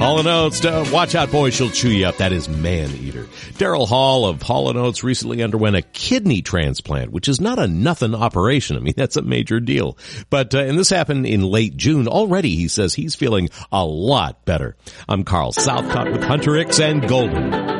Hall & Oates, watch out, boy, she'll chew you up. That is Man-Eater. Daryl Hall of Hall & Oates recently underwent a kidney transplant, which is not a nothing operation. I mean, that's a major deal. But, and this happened in late June. Already, he says he's feeling a lot better. I'm Carl Southcott with Hunter X and Golden.